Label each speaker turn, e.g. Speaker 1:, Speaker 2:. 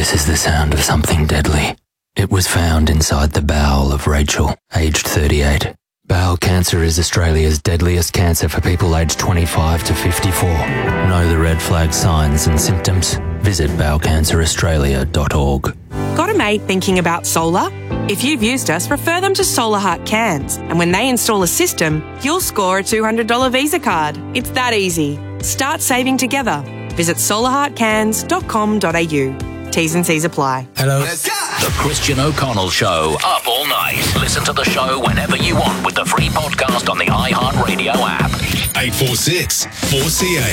Speaker 1: This is the sound of something deadly. It was found inside the bowel of Rachel, aged 38. Bowel cancer is Australia's deadliest cancer for people aged 25 to 54. Know the red flag signs and symptoms? Visit bowelcanceraustralia.org.
Speaker 2: Got a mate thinking about solar? If you've used us, refer them to Solar Heart Cairns. And when they install a system, you'll score a $200 Visa card. It's that easy. Start saving together. Visit solarheartcairns.com.au. T's and C's apply.
Speaker 3: Hello.
Speaker 4: The Christian O'Connell Show, up all night. Listen to the show whenever you want with the free podcast on the iHeartRadio app.
Speaker 5: 846 4CA.